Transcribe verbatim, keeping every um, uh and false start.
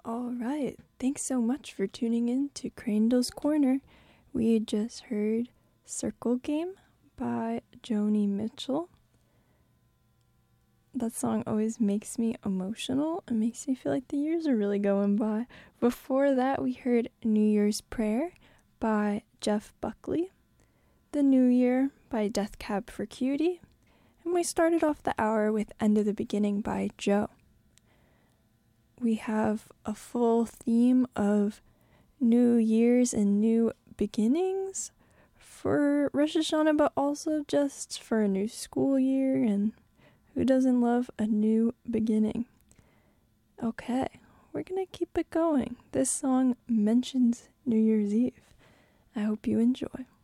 All right. Thanks so much for tuning in to Crandall's Corner. We just heard Circle Game by Joni Mitchell. That song always makes me emotional. It makes me feel like the years are really going by. Before that, we heard New Year's Prayer by Jeff Buckley. The New Year by Death Cab for Cutie. And we started off the hour with End of the Beginning by Joe. We have a full theme of New Year's and new beginnings for Rosh Hashanah, but also just for a new school year, and who doesn't love a new beginning? Okay, we're gonna keep it going. This song mentions New Year's Eve. I hope you enjoy.